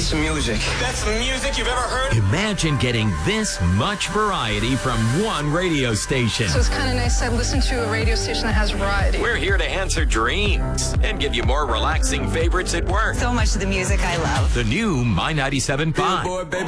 some music. That's the music you've ever heard? Imagine getting this much variety from one radio station. So it's kind of nice to listen to a radio station that has variety. We're here to answer dreams and give you more relaxing favorites at work. So much of the music I love. The new My 97.5.